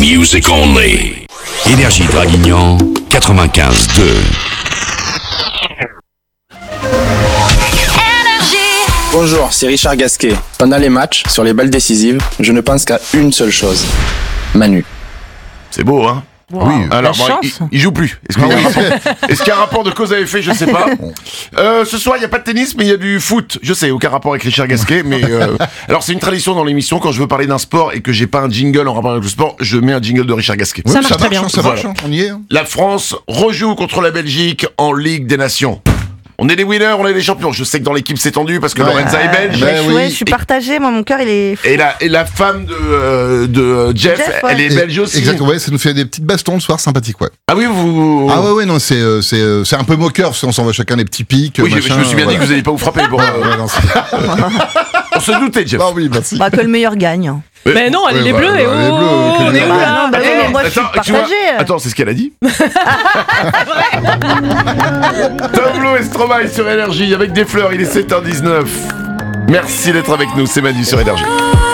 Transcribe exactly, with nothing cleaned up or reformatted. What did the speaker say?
Music only. Énergie Draguignan, quatre-vingt-quinze deux. Bonjour, c'est Richard Gasquet. Pendant les matchs, sur les balles décisives, je ne pense qu'à une seule chose. Manu. C'est beau, hein? Wow. Oui, alors La bon, il, il joue plus. Est-ce qu'il y a un rapport, est-ce qu'il y a un rapport de cause à effet? Je sais pas. Euh, ce soir, il n'y a pas de tennis, mais il y a du foot. Je sais, aucun rapport avec Richard Gasquet, mais euh, alors c'est une tradition dans l'émission. Quand je veux parler d'un sport et que j'ai pas un jingle en rapport avec le sport, je mets un jingle de Richard Gasquet. Ça Oui, marche ça très marche, bien. ça marche, Voilà. on y est. hein. La France rejoue contre la Belgique en Ligue des Nations. On est des winners, on est des champions. Je sais que dans l'équipe c'est tendu parce que Ouais. Lorenza est belge. Ben oui. Ouais, je suis partagée, moi mon cœur il est fou. Et la, et la femme de, euh, de Jeff, Jeff, ouais. elle est Et- belge aussi. Exactement, ouais, ça nous fait des petites bastons le soir sympathiques, ouais. Ah oui, vous. Ah ouais, ouais, non, c'est, euh, c'est, euh, c'est un peu moqueur, parce qu'on s'envoie chacun des petits pics. Oui, je, machin, je me suis bien voilà. dit que vous n'alliez pas vous frapper. Bon, euh, Ouais, non, c'est- on se doutait, Jeff. Ah oui, merci. Bah, que le meilleur gagne. Mais non, elle est Ouais, les bah, bleus bah, et les oh, bleus, que on les est bleus. bleus. Ah non, bah oui, mais moi je suis excuse-moi. partagée. Attends, c'est ce qu'elle a dit. Tableau et Stromae sur Énergie avec des fleurs, il est sept heures dix-neuf. Merci d'être avec nous, c'est Manu sur Énergie.